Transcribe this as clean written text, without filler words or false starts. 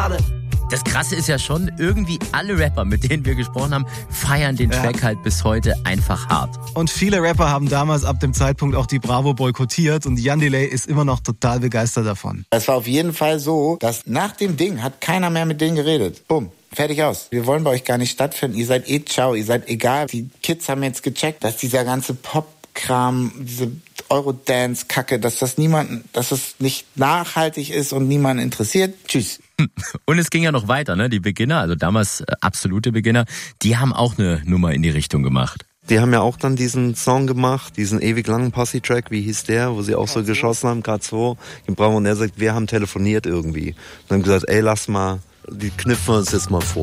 Parade. Das Krasse ist ja schon, irgendwie alle Rapper, mit denen wir gesprochen haben, feiern den Track halt bis heute einfach hart. Und viele Rapper haben damals ab dem Zeitpunkt auch die Bravo boykottiert und Jan Delay ist immer noch total begeistert davon. Es war auf jeden Fall so, dass nach dem Ding hat keiner mehr mit denen geredet. Bumm. Fertig aus. Wir wollen bei euch gar nicht stattfinden. Ihr seid ciao, ihr seid egal. Die Kids haben jetzt gecheckt, dass dieser ganze Pop-Kram, diese Eurodance-Kacke, dass das nicht nachhaltig ist und niemanden interessiert. Tschüss. Und es ging ja noch weiter, ne? Die Beginner, also damals absolute Beginner, die haben auch eine Nummer in die Richtung gemacht. Die haben ja auch dann diesen Song gemacht, diesen ewig langen Posse-Track, wie hieß der, wo sie auch so geschossen haben, gerade so. Und er sagt, wir haben telefoniert irgendwie. Und haben gesagt, ey, lass mal, die kniffen wir uns jetzt mal vor.